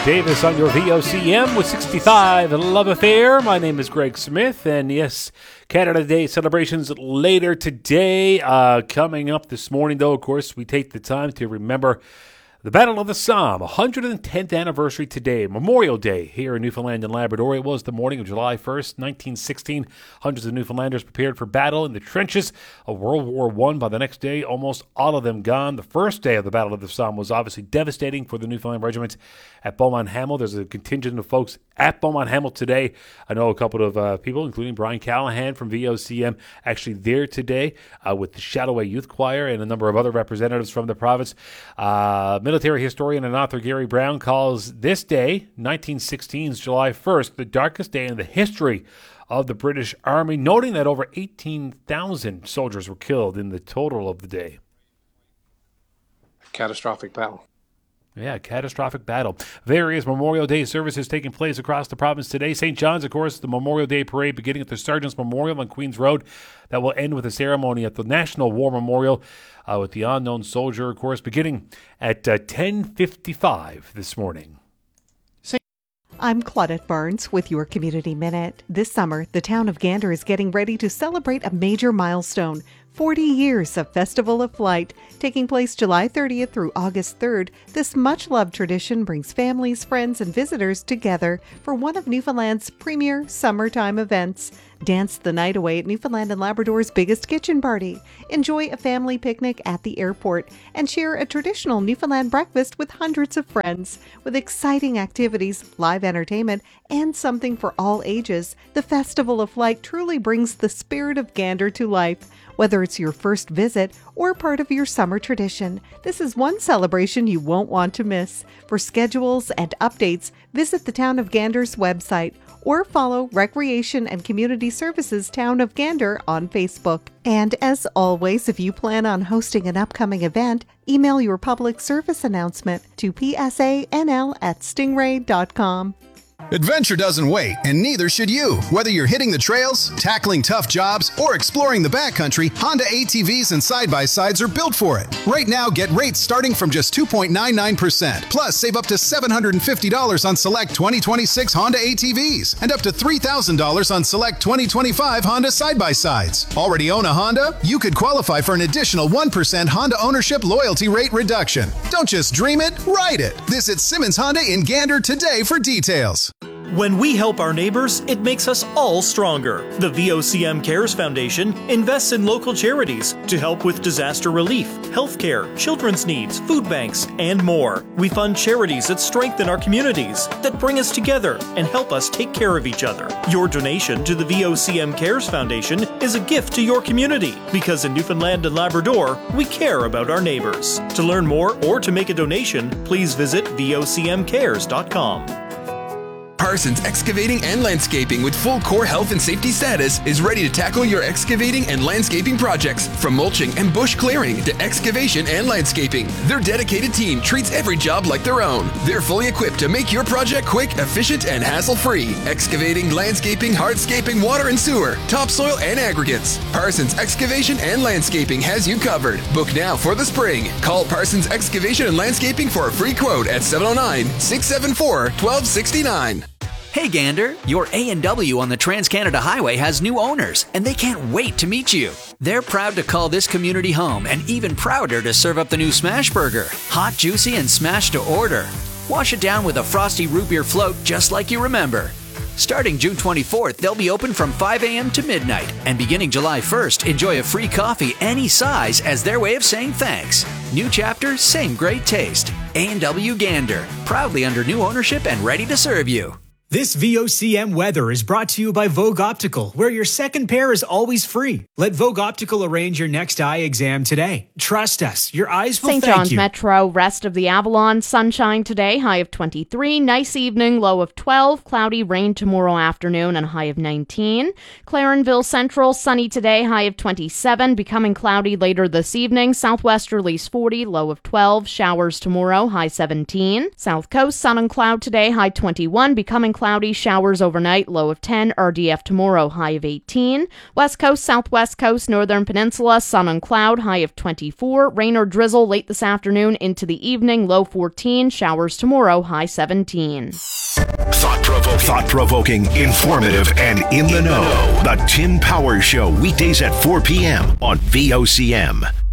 Davis on your VOCM with 65 Love Affair. My name is Greg Smith, and yes, Canada Day celebrations later today. Coming up this morning, though, of course, we take the time to remember the Battle of the Somme, 110th anniversary today, Memorial Day here in Newfoundland and Labrador. It was the morning of July 1st, 1916. Hundreds of Newfoundlanders prepared for battle in the trenches of World War I. By the next day, almost all of them gone. The first day of the Battle of the Somme was obviously devastating for the Newfoundland regiments at Beaumont Hamel. There's a contingent of folks at Beaumont Hamel today. I know a couple of people, including Brian Callahan from VOCM, actually there today with the Shadowway Youth Choir and a number of other representatives from the province. Military historian and author Gary Brown calls this day, 1916's July 1st, the darkest day in the history of the British Army, noting that over 18,000 soldiers were killed in the total of the day. Catastrophic battle. Yeah, catastrophic battle. Various Memorial Day services taking place across the province today. St. John's, of course, the Memorial Day Parade beginning at the Sergeant's Memorial on Queen's Road. That will end with a ceremony at the National War Memorial with the unknown soldier, of course, beginning at 10:55 this morning. I'm Claudette Barnes with your Community Minute. This summer, the town of Gander is getting ready to celebrate a major milestone, 40 years of Festival of Flight. Taking place July 30th through August 3rd, this much-loved tradition brings families, friends, and visitors together for one of Newfoundland's premier summertime events. Dance the night away at Newfoundland and Labrador's biggest kitchen party. Enjoy a family picnic at the airport and share a traditional Newfoundland breakfast with hundreds of friends. With exciting activities, live entertainment, and something for all ages, the Festival of Flight truly brings the spirit of Gander to life. Whether it's your first visit or part of your summer tradition, this is one celebration you won't want to miss. For schedules and updates, visit the Town of Gander's website or follow Recreation and Community Services Town of Gander on Facebook. And as always, if you plan on hosting an upcoming event, email your public service announcement to psanl@stingray.com. Adventure doesn't wait, and neither should you. Whether you're hitting the trails, tackling tough jobs, or exploring the backcountry, Honda ATVs and side-by-sides are built for it. Right now, get rates starting from just 2.99%. Plus, save up to $750 on select 2026 Honda ATVs and up to $3,000 on select 2025 Honda side-by-sides. Already own a Honda? You could qualify for an additional 1% Honda ownership loyalty rate reduction. Don't just dream it, ride it. Visit Simmons Honda in Gander today for details. When we help our neighbors, it makes us all stronger. The VOCM Cares Foundation invests in local charities to help with disaster relief, healthcare, children's needs, food banks, and more. We fund charities that strengthen our communities, that bring us together and help us take care of each other. Your donation to the VOCM Cares Foundation is a gift to your community, because in Newfoundland and Labrador, we care about our neighbors. To learn more or to make a donation, please visit vocmcares.com. Parsons Excavating and Landscaping with full core health and safety status is ready to tackle your excavating and landscaping projects. From mulching and bush clearing to excavation and landscaping, their dedicated team treats every job like their own. They're fully equipped to make your project quick, efficient, and hassle-free. Excavating, landscaping, hardscaping, water and sewer, topsoil, and aggregates. Parsons Excavation and Landscaping has you covered. Book now for the spring. Call Parsons Excavation and Landscaping for a free quote at 709-674-1269. Hey Gander, your A&W on the Trans-Canada Highway has new owners, and they can't wait to meet you. They're proud to call this community home, and even prouder to serve up the new Smash Burger. Hot, juicy, and smashed to order. Wash it down with a frosty root beer float just like you remember. Starting June 24th, they'll be open from 5 a.m. to midnight. And beginning July 1st, enjoy a free coffee any size as their way of saying thanks. New chapter, same great taste. A&W Gander, proudly under new ownership and ready to serve you. This VOCM weather is brought to you by Vogue Optical, where your second pair is always free. Let Vogue Optical arrange your next eye exam today. Trust us, your eyes will thank you. St. John's Metro, rest of the Avalon, sunshine today, high of 23. Nice evening, low of 12. Cloudy, rain tomorrow afternoon, and high of 19. Clarenville Central, sunny today, high of 27. Becoming cloudy later this evening. Southwesterlies 40, low of 12. Showers tomorrow, high 17. South Coast, sun and cloud today, high 21. Becoming cloudy, showers overnight, low of 10. RDF tomorrow, high of 18. West Coast, Southwest Coast, Northern Peninsula, sun and cloud, high of 24. Rain or drizzle late this afternoon into the evening, low 14. Showers tomorrow, high 17. Thought-provoking, informative, and in the know. The Tim Powers Show, weekdays at 4 p.m. on VOCM.